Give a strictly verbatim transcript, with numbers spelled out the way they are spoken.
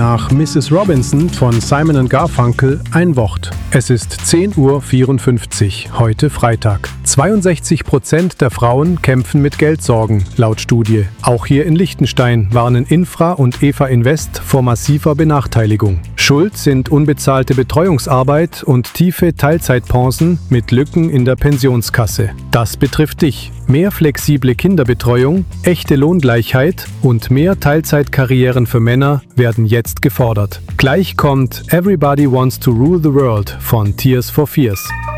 Nach Misses Robinson von Simon und Garfunkel ein Wort. Es ist zehn Uhr vierundfünfzig, heute Freitag. zweiundsechzig Prozent der Frauen kämpfen mit Geldsorgen, laut Studie. Auch hier in Liechtenstein warnen Infra und Eva Invest vor massiver Benachteiligung. Schuld sind unbezahlte Betreuungsarbeit und tiefe Teilzeitpensen mit Lücken in der Pensionskasse. Das betrifft dich. Mehr flexible Kinderbetreuung, echte Lohngleichheit und mehr Teilzeitkarrieren für Männer werden jetzt gefordert. Gleich kommt Everybody Wants to Rule the World von Tears for Fears.